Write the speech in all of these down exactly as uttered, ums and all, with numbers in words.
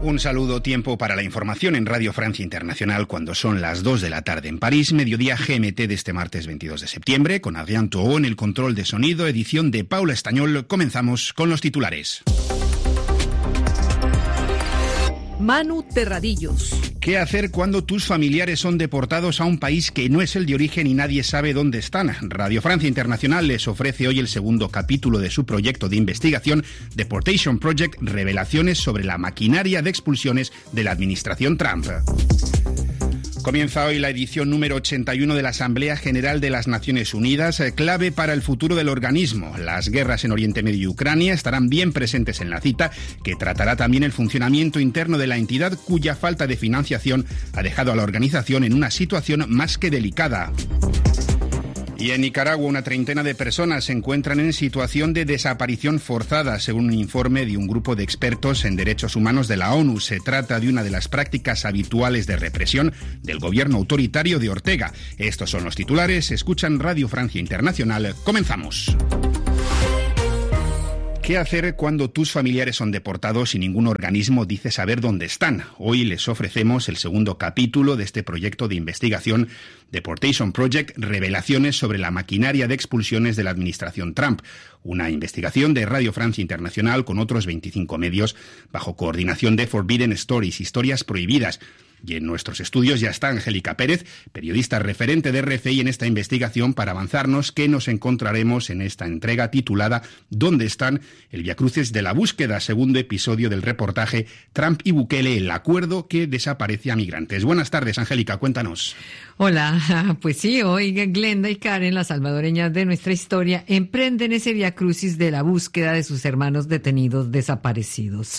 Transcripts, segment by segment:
Un saludo, tiempo para la información en Radio Francia Internacional cuando son las dos de la tarde en París, mediodía G M T de este martes veintidós de septiembre, con Adrián Toó en el control de sonido, edición de Paula Estañol. Comenzamos con los titulares. Manu Terradillos. ¿Qué hacer cuando tus familiares son deportados a un país que no es el de origen y nadie sabe dónde están? Radio Francia Internacional les ofrece hoy el segundo capítulo de su proyecto de investigación Deportation Project, revelaciones sobre la maquinaria de expulsiones de la administración Trump. Comienza hoy la edición número ochenta y uno de la Asamblea General de las Naciones Unidas, clave para el futuro del organismo. Las guerras en Oriente Medio y Ucrania estarán bien presentes en la cita, que tratará también el funcionamiento interno de la entidad, cuya falta de financiación ha dejado a la organización en una situación más que delicada. Y en Nicaragua, una treintena de personas se encuentran en situación de desaparición forzada, según un informe de un grupo de expertos en derechos humanos de la ONU. Se trata de una de las prácticas habituales de represión del gobierno autoritario de Ortega. Estos son los titulares. Escuchan Radio Francia Internacional. Comenzamos. ¿Qué hacer cuando tus familiares son deportados y ningún organismo dice saber dónde están? Hoy les ofrecemos el segundo capítulo de este proyecto de investigación Deportation Project, revelaciones sobre la maquinaria de expulsiones de la administración Trump. Una investigación de Radio Francia Internacional con otros veinticinco medios bajo coordinación de Forbidden Stories, historias prohibidas. Y en nuestros estudios ya está Angélica Pérez, periodista referente de R F I en esta investigación, para avanzarnos qué nos encontraremos en esta entrega titulada ¿Dónde están? El viacrucis de la búsqueda, segundo episodio del reportaje Trump y Bukele, el acuerdo que desaparece a migrantes. Buenas tardes, Angélica, cuéntanos. Hola, pues sí, hoy Glenda y Karen, las salvadoreñas de nuestra historia, emprenden ese viacrucis de la búsqueda de sus hermanos detenidos desaparecidos.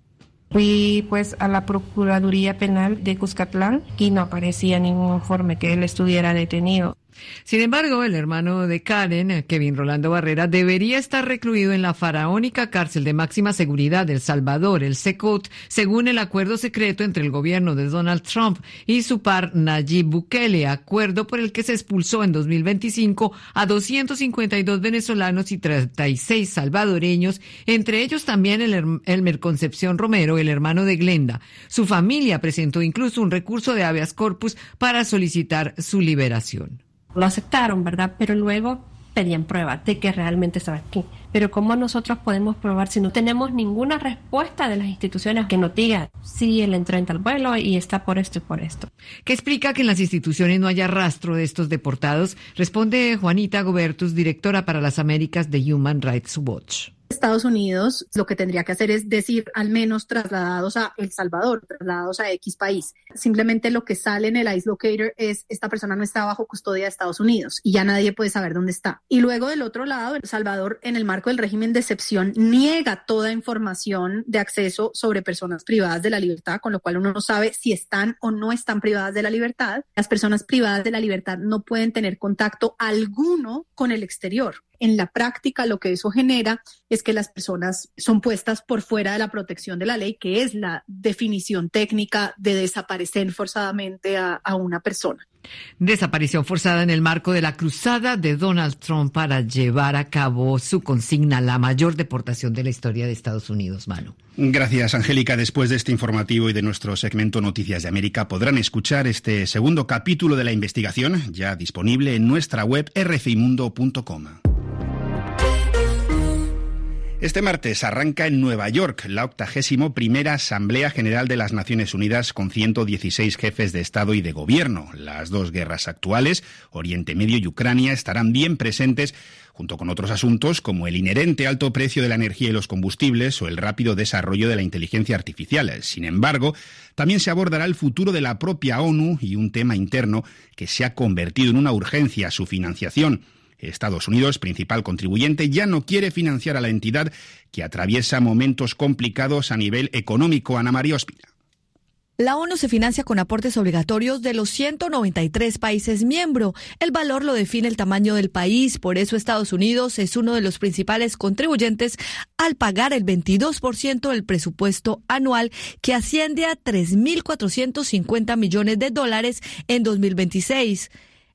Fui pues a la Procuraduría Penal de Cuscatlán y no aparecía ningún informe que él estuviera detenido. Sin embargo, el hermano de Karen, Kevin Rolando Barrera, debería estar recluido en la faraónica cárcel de máxima seguridad de El Salvador, el SECOT, según el acuerdo secreto entre el gobierno de Donald Trump y su par Nayib Bukele, acuerdo por el que se expulsó en dos mil veinticinco a doscientos cincuenta y dos venezolanos y treinta y seis salvadoreños, entre ellos también el Elmer Concepción Romero, el hermano de Glenda. Su familia presentó incluso un recurso de habeas corpus para solicitar su liberación. Lo aceptaron, ¿verdad? Pero luego pedían pruebas de que realmente estaba aquí. Pero ¿cómo nosotros podemos probar si no tenemos ninguna respuesta de las instituciones que nos diga sí, él entró en tal vuelo y está por esto y por esto? ¿Qué explica que en las instituciones no haya rastro de estos deportados? Responde Juanita Gobertus, directora para las Américas de Human Rights Watch. Estados Unidos lo que tendría que hacer es decir al menos trasladados a El Salvador, trasladados a X país. Simplemente lo que sale en el ICE Locator es esta persona no está bajo custodia de Estados Unidos y ya nadie puede saber dónde está. Y luego del otro lado, El Salvador, en el marco del régimen de excepción, niega toda información de acceso sobre personas privadas de la libertad, con lo cual uno no sabe si están o no están privadas de la libertad. Las personas privadas de la libertad no pueden tener contacto alguno con el exterior. En la práctica, lo que eso genera es que las personas son puestas por fuera de la protección de la ley, que es la definición técnica de desaparecer forzadamente a, a una persona. Desaparición forzada en el marco de la cruzada de Donald Trump para llevar a cabo su consigna, la mayor deportación de la historia de Estados Unidos, Manu. Gracias, Angélica. Después de este informativo y de nuestro segmento Noticias de América, podrán escuchar este segundo capítulo de la investigación, ya disponible en nuestra web erre efe i mundo punto com. Este martes arranca en Nueva York la octagésimo primera Asamblea General de las Naciones Unidas con ciento dieciséis jefes de Estado y de Gobierno. Las dos guerras actuales, Oriente Medio y Ucrania, estarán bien presentes junto con otros asuntos como el inherente alto precio de la energía y los combustibles o el rápido desarrollo de la inteligencia artificial. Sin embargo, también se abordará el futuro de la propia ONU y un tema interno que se ha convertido en una urgencia, su financiación. Estados Unidos, principal contribuyente, ya no quiere financiar a la entidad que atraviesa momentos complicados a nivel económico. Ana María Ospina. La ONU se financia con aportes obligatorios de los ciento noventa y tres países miembros. El valor lo define el tamaño del país, por eso Estados Unidos es uno de los principales contribuyentes al pagar el veintidós por ciento del presupuesto anual, que asciende a tres mil cuatrocientos cincuenta millones de dólares en dos mil veintiséis.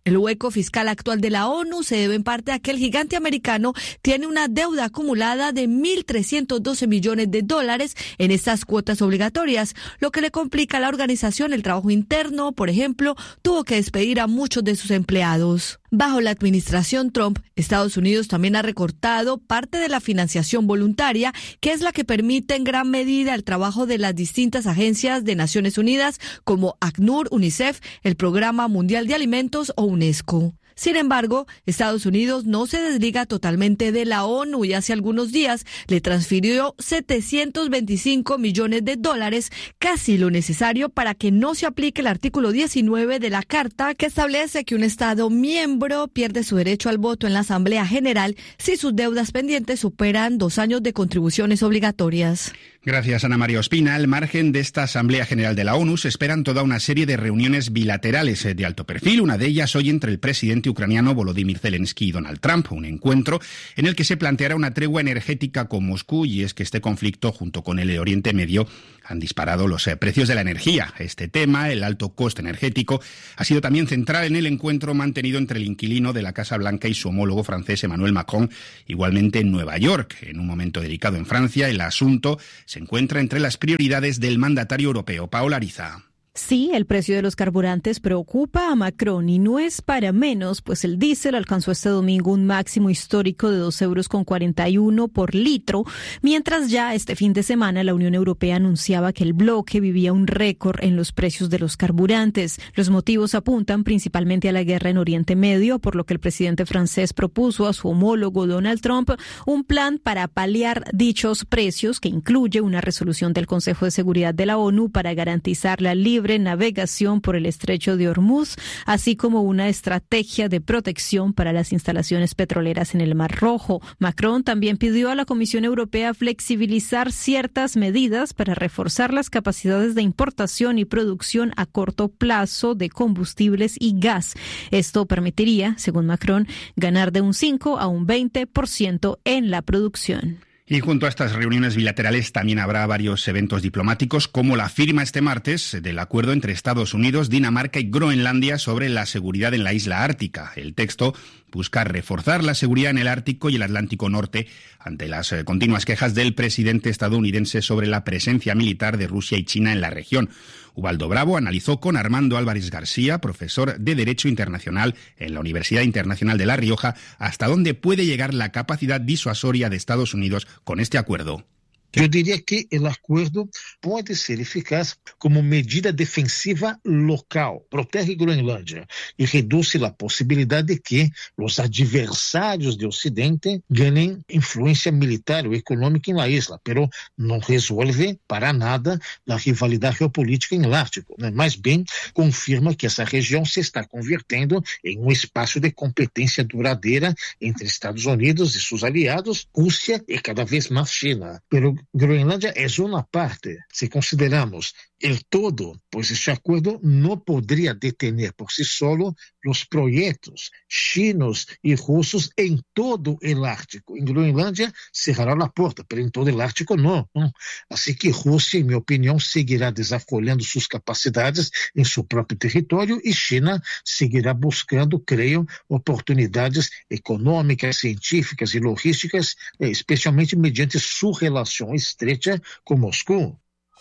El hueco fiscal actual de la ONU se debe en parte a que el gigante americano tiene una deuda acumulada de mil trescientos doce millones de dólares en estas cuotas obligatorias, lo que le complica a la organización el trabajo interno. Por ejemplo, tuvo que despedir a muchos de sus empleados. Bajo la administración Trump, Estados Unidos también ha recortado parte de la financiación voluntaria, que es la que permite en gran medida el trabajo de las distintas agencias de Naciones Unidas como ACNUR, UNICEF, el Programa Mundial de Alimentos o UNESCO. Sin embargo, Estados Unidos no se desliga totalmente de la ONU y hace algunos días le transfirió setecientos veinticinco millones de dólares, casi lo necesario para que no se aplique el artículo diecinueve de la Carta, que establece que un Estado miembro pierde su derecho al voto en la Asamblea General si sus deudas pendientes superan dos años de contribuciones obligatorias. Gracias, Ana María Ospina. Al margen de esta Asamblea General de la ONU se esperan toda una serie de reuniones bilaterales de alto perfil, una de ellas hoy entre el presidente ucraniano Volodymyr Zelensky y Donald Trump, un encuentro en el que se planteará una tregua energética con Moscú, y es que este conflicto, junto con el de Oriente Medio, han disparado los eh, precios de la energía. Este tema, el alto coste energético, ha sido también central en el encuentro mantenido entre el inquilino de la Casa Blanca y su homólogo francés Emmanuel Macron, igualmente en Nueva York. En un momento delicado en Francia, el asunto se encuentra entre las prioridades del mandatario europeo. Paola Ariza. Sí, el precio de los carburantes preocupa a Macron y no es para menos, pues el diésel alcanzó este domingo un máximo histórico de dos euros con cuarenta y uno por litro, mientras ya este fin de semana la Unión Europea anunciaba que el bloque vivía un récord en los precios de los carburantes. Los motivos apuntan principalmente a la guerra en Oriente Medio, por lo que el presidente francés propuso a su homólogo Donald Trump un plan para paliar dichos precios, que incluye una resolución del Consejo de Seguridad de la ONU para garantizar la libre navegación por el estrecho de Hormuz, así como una estrategia de protección para las instalaciones petroleras en el Mar Rojo. Macron también pidió a la Comisión Europea flexibilizar ciertas medidas para reforzar las capacidades de importación y producción a corto plazo de combustibles y gas. Esto permitiría, según Macron, ganar de un cinco a un veinte por ciento en la producción. Y junto a estas reuniones bilaterales también habrá varios eventos diplomáticos, como la firma este martes del acuerdo entre Estados Unidos, Dinamarca y Groenlandia sobre la seguridad en la isla ártica. El texto busca reforzar la seguridad en el Ártico y el Atlántico Norte ante las eh, continuas quejas del presidente estadounidense sobre la presencia militar de Rusia y China en la región. Ubaldo Bravo analizó con Armando Álvarez García, profesor de Derecho Internacional en la Universidad Internacional de La Rioja, hasta dónde puede llegar la capacidad disuasoria de Estados Unidos con este acuerdo. Yo diría que el acuerdo puede ser eficaz como medida defensiva local, protege Groenlândia y reduce la posibilidad de que los adversarios de Occidente ganen influencia militar o económica en la isla, pero no resuelve para nada la rivalidad geopolítica en el Ártico. Más bien, confirma que esa región se está convirtiendo en un espacio de competencia duradera entre Estados Unidos y sus aliados, Rusia y cada vez más China. Pero Groenlândia es una parte. Si consideramos el todo, pues este acuerdo no podría detener por sí solo los proyectos chinos y rusos en todo el Ártico. En Groenlândia cerrará la puerta, pero en todo el Ártico no, no. Así que Rusia, en mi opinión, seguirá desarrollando sus capacidades en su propio territorio y China seguirá buscando, creo, oportunidades económicas, científicas y logísticas, especialmente mediante su relación estrecha con Moscú.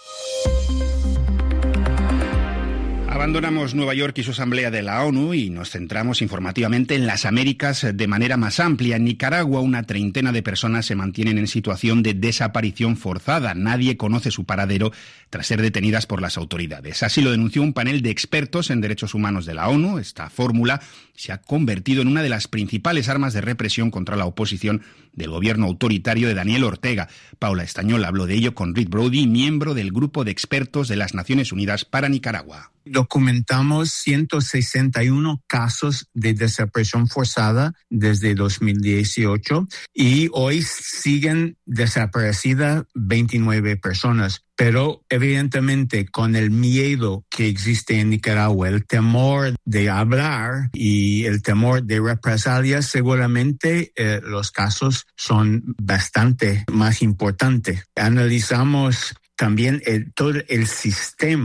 Abandonamos Nueva York y su asamblea de la ONU y nos centramos informativamente en las Américas de manera más amplia. En Nicaragua, una treintena de personas se mantienen en situación de desaparición forzada. Nadie conoce su paradero tras ser detenidas por las autoridades. Así lo denunció un panel de expertos en derechos humanos de la ONU. Esta fórmula se ha convertido en una de las principales armas de represión contra la oposición del gobierno autoritario de Daniel Ortega. Paula Estañol habló de ello con Reed Brody, miembro del grupo de expertos de las Naciones Unidas para Nicaragua. Documentamos ciento sesenta y uno casos de desaparición forzada desde dos mil dieciocho y hoy siguen desaparecidas veintinueve personas. Pero evidentemente con el miedo que existe en Nicaragua, el temor de hablar y el temor de represalias, seguramente eh, los casos son bastante más importantes. Analizamos también el, todo el sistema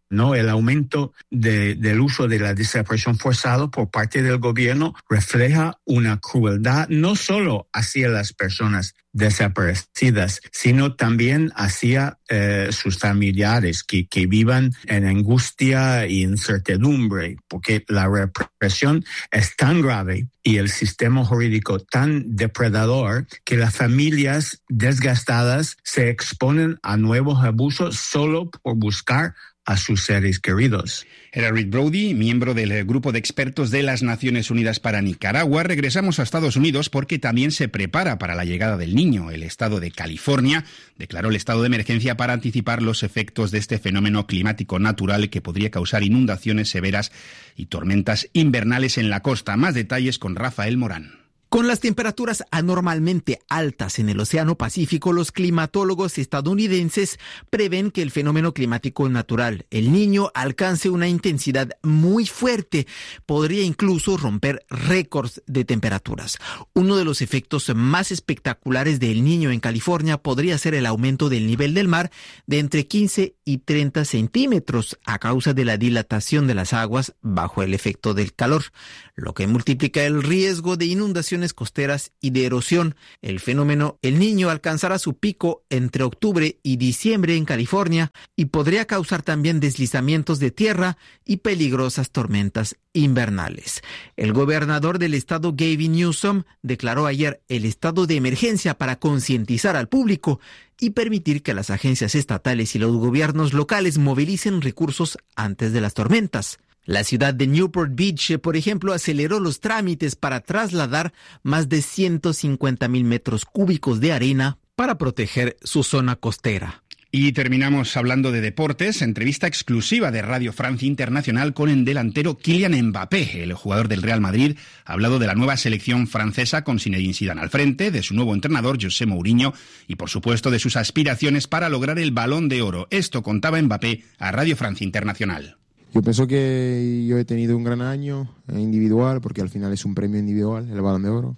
¿no? El aumento de, del uso de la desaparición forzada por parte del gobierno refleja una crueldad no solo hacia las personas desaparecidas, sino también hacia eh, sus familiares que, que vivan en angustia e incertidumbre, porque la represión es tan grave y el sistema jurídico tan depredador que las familias desgastadas se exponen a nuevos abusos solo por buscar a sus seres queridos. Era Rick Brody, miembro del grupo de expertos de las Naciones Unidas para Nicaragua. Regresamos a Estados Unidos porque también se prepara para la llegada del Niño. El estado de California declaró el estado de emergencia para anticipar los efectos de este fenómeno climático natural que podría causar inundaciones severas y tormentas invernales en la costa. Más detalles con Rafael Morán. Con las temperaturas anormalmente altas en el Océano Pacífico, los climatólogos estadounidenses prevén que el fenómeno climático natural, el Niño, alcance una intensidad muy fuerte. Podría incluso romper récords de temperaturas. Uno de los efectos más espectaculares del Niño en California podría ser el aumento del nivel del mar de entre quince y treinta centímetros a causa de la dilatación de las aguas bajo el efecto del calor, lo que multiplica el riesgo de inundaciones costeras y de erosión. El fenómeno El Niño alcanzará su pico entre octubre y diciembre en California y podría causar también deslizamientos de tierra y peligrosas tormentas invernales. El gobernador del estado, Gavin Newsom, declaró ayer el estado de emergencia para concientizar al público y permitir que las agencias estatales y los gobiernos locales movilicen recursos antes de las tormentas. La ciudad de Newport Beach, por ejemplo, aceleró los trámites para trasladar más de ciento cincuenta mil metros cúbicos de arena para proteger su zona costera. Y terminamos hablando de deportes. Entrevista exclusiva de Radio Francia Internacional con el delantero Kylian Mbappé. El jugador del Real Madrid ha hablado de la nueva selección francesa con Zinedine Zidane al frente, de su nuevo entrenador José Mourinho y, por supuesto, de sus aspiraciones para lograr el Balón de Oro. Esto contaba Mbappé a Radio Francia Internacional. Yo pienso que yo he tenido un gran año individual, porque al final es un premio individual, el Balón de Oro.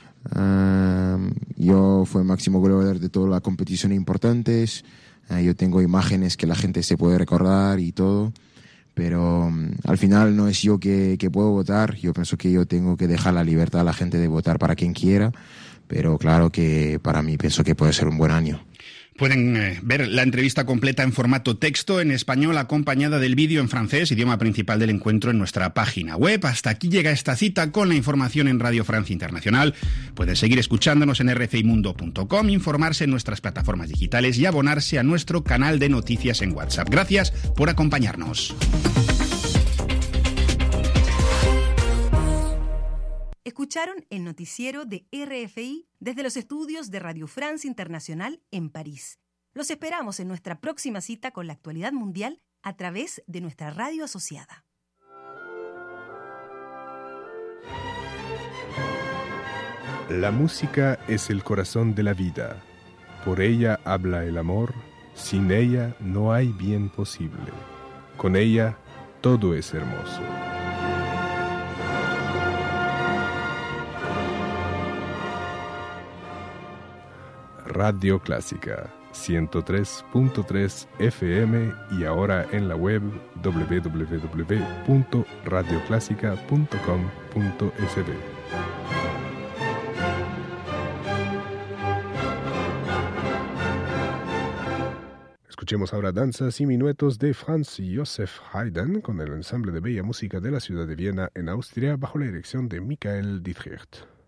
Uh, yo fui máximo goleador de todas las competiciones importantes. Uh, yo tengo imágenes que la gente se puede recordar y todo. Pero um, al final no es yo que, que puedo votar. Yo pienso que yo tengo que dejar la libertad a la gente de votar para quien quiera. Pero claro que para mí pienso que puede ser un buen año. Pueden eh, ver la entrevista completa en formato texto en español acompañada del vídeo en francés, idioma principal del encuentro, en nuestra página web. Hasta aquí llega esta cita con la información en Radio Francia Internacional. Pueden seguir escuchándonos en r f i mundo punto com, informarse en nuestras plataformas digitales y abonarse a nuestro canal de noticias en WhatsApp. Gracias por acompañarnos. Escucharon el noticiero de R F I desde los estudios de Radio France Internacional en París. Los esperamos en nuestra próxima cita con la actualidad mundial a través de nuestra radio asociada. La música es el corazón de la vida. Por ella habla el amor. Sin ella no hay bien posible. Con ella todo es hermoso. Radio Clásica, ciento tres punto tres F M y ahora en la web doble u doble u doble u punto radio clásica punto com punto s b. Escuchemos ahora danzas y minuetos de Franz Joseph Haydn con el ensamble de bella música de la ciudad de Viena en Austria bajo la dirección de Michael Dietrich.